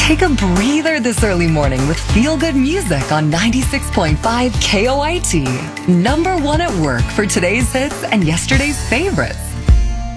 Take a breather this early morning with feel-good music on 96.5 KOIT. #1 at work for today's hits and yesterday's favorites.